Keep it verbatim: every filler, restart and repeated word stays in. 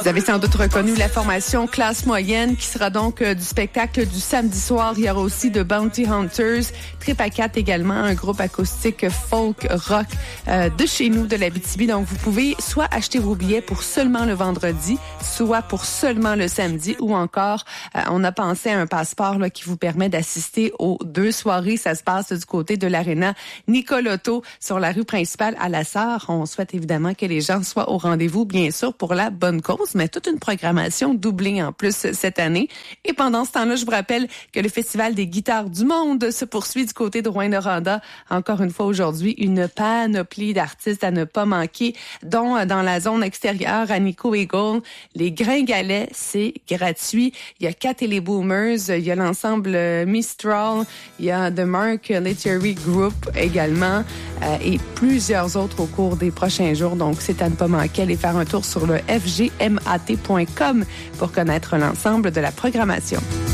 Vous avez sans doute reconnu la formation Classe Moyenne qui sera donc euh, du spectacle du samedi soir. Il y aura aussi de Bounty Hunters, Trip à quatre également, un groupe acoustique folk rock euh, de chez nous, de l'Abitibi. Donc, vous pouvez soit acheter vos billets pour seulement le vendredi, soit pour seulement le samedi, ou encore, euh, on a pensé à un passeport là, qui vous permet d'assister aux deux soirées. Ça se passe du côté de l'aréna Nicolotto sur la rue principale à La Sarre. On souhaite évidemment que les gens soient au rendez-vous, bien sûr, pour la bonne cause, mais toute une programmation doublée en plus cette année. Et pendant ce temps-là, je vous rappelle que le Festival des guitares du monde se poursuit du côté de Rouyn-Noranda. Encore une fois aujourd'hui, une panoplie d'artistes à ne pas manquer, dont dans la zone extérieure à Nico Eagle. Les Gringalets, c'est gratuit. Il y a Cat et les Boomers, il y a l'ensemble Mistral, il y a The Mark Literary Group également, euh, et plusieurs autres au cours des prochains jours. Donc, c'est à ne pas manquer. Allez faire un tour sur le f g m a t point com pour connaître l'ensemble de la programmation.